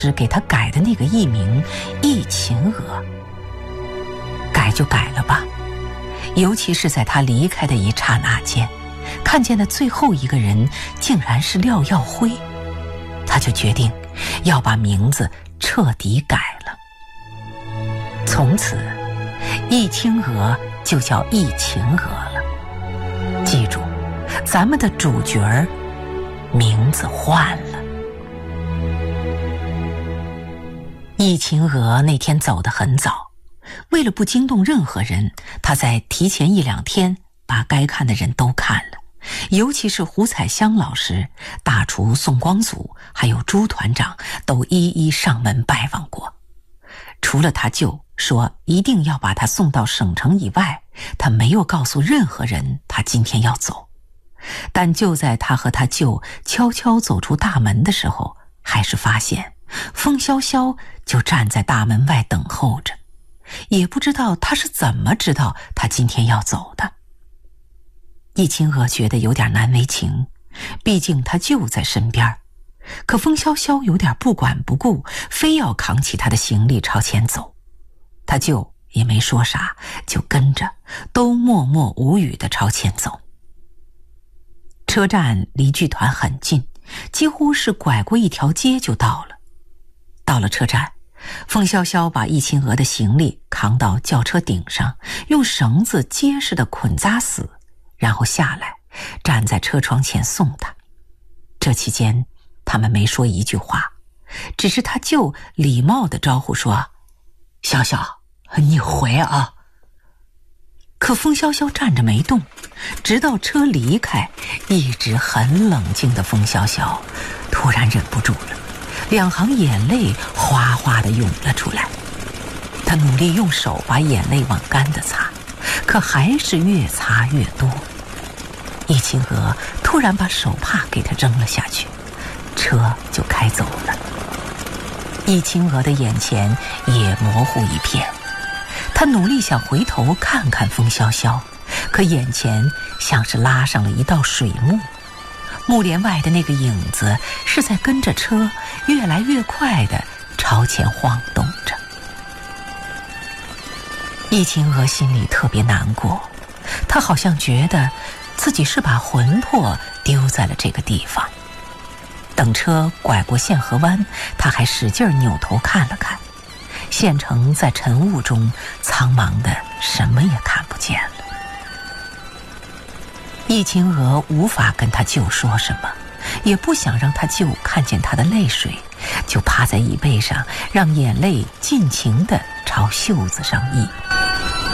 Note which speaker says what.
Speaker 1: 是给他改的那个艺名易秦娥。改就改了吧，尤其是在他离开的一刹那间，看见的最后一个人竟然是廖耀辉，他就决定要把名字彻底改了。从此易清娥就叫易秦娥了。记住，咱们的主角儿名字换了。易秦娥那天走得很早，为了不惊动任何人，她在提前1、2天把该看的人都看了，尤其是胡彩香老师、大厨宋光祖还有朱团长都一一上门拜访过。除了他舅说一定要把他送到省城以外，他没有告诉任何人他今天要走。但就在他和他舅悄悄走出大门的时候，还是发现风潇潇就站在大门外等候着，也不知道他是怎么知道他今天要走的。易清娥觉得有点难为情，毕竟他舅在身边，可风潇潇有点不管不顾，非要扛起他的行李朝前走。他舅也没说啥，就跟着，都默默无语地朝前走。车站离剧团很近，几乎是拐过一条街就到了。到了车站，风潇潇把易清娥的行李扛到轿车顶上，用绳子结实地捆扎死，然后下来站在车窗前送他。这期间他们没说一句话，只是他舅礼貌地招呼说：“潇潇，你回啊。”可风潇潇站着没动，直到车离开，一直很冷静的风潇潇突然忍不住了，2行眼泪哗哗地涌了出来。他努力用手把眼泪往干的擦，可还是越擦越多。易清娥突然把手帕给他扔了下去，车就开走了。易清娥的眼前也模糊一片，他努力想回头看看风潇潇，可眼前像是拉上了一道水幕，幕帘外的那个影子是在跟着车越来越快地朝前晃动着。易清娥心里特别难过，她好像觉得自己是把魂魄丢在了这个地方。等车拐过县河湾，她还使劲扭头看了看，县城在晨雾中苍茫的什么也看不见了。易清娥无法跟他舅说什么，也不想让他舅看见他的泪水，就趴在椅背上，让眼泪尽情地朝袖子上溢。